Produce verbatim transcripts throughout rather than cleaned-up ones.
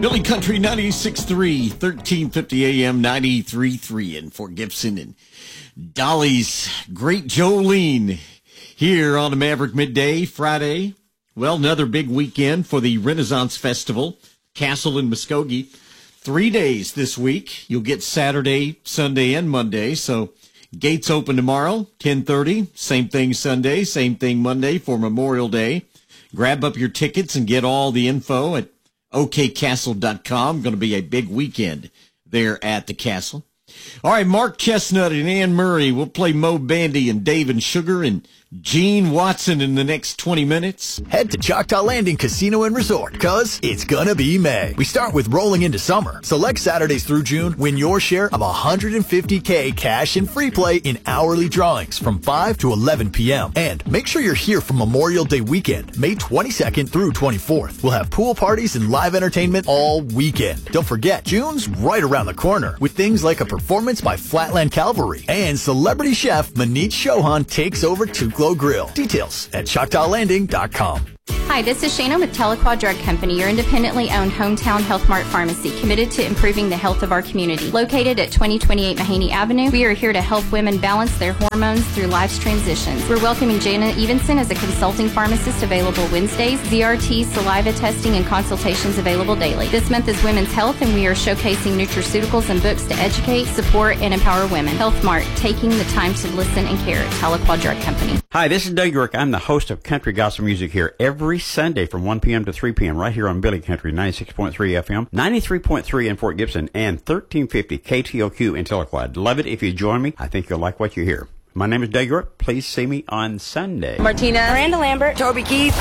Billy Country ninety-six point three, thirteen fifty A M, ninety-three point three in Fort Gibson. And Dolly's Great Jolene here on the Maverick Midday Friday. Well, another big weekend for the Renaissance Festival, Castle in Muskogee. Three days this week. You'll get Saturday, Sunday, and Monday. So gates open tomorrow, ten thirty. Same thing Sunday, same thing Monday for Memorial Day. Grab up your tickets and get all the info at O K castle dot com. Going to be a big weekend there at the Castle. All right, Mark Chestnut and Ann Murray will play Mo Bandy and Dave and Sugar and Gene Watson in the next twenty minutes. Head to Choctaw Landing Casino and Resort, cause it's gonna be May. We start with rolling into summer. Select Saturdays through June, win your share of one hundred fifty K cash and free play in hourly drawings from five to eleven p.m. And make sure you're here for Memorial Day weekend, May twenty-second through twenty-fourth. We'll have pool parties and live entertainment all weekend. Don't forget, June's right around the corner with things like a performance by Flatland Cavalry and celebrity chef Manit Chauhan takes over Tuklo Grill. Details at choctaw landing dot com. Hi, this is Shannon with Telequad Drug Company, your independently owned hometown Health Mart pharmacy, committed to improving the health of our community. Located at twenty twenty-eight Mahaney Avenue, we are here to help women balance their hormones through life's transitions. We're welcoming Jana Evenson as a consulting pharmacist, available Wednesdays, Z R T, saliva testing, and consultations available daily. This month is Women's Health, and we are showcasing nutraceuticals and books to educate, support, and empower women. Health Mart, taking the time to listen and care. Telequad Drug Company. Hi, this is Doug York. I'm the host of Country Gospel Music here every Sunday from one p.m. to three p.m. right here on Billy Country ninety-six point three F M, ninety-three point three in Fort Gibson, and thirteen fifty K T O Q in Telequad. Love it if you join me. I think you'll like what you hear. My name is Doug York. Please see me on Sunday. Martina, Miranda Lambert, Toby Keith.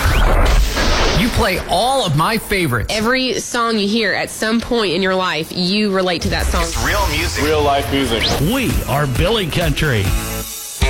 You play all of my favorites. Every song you hear at some point in your life, you relate to that song. It's real music. Real life music. We are Billy Country.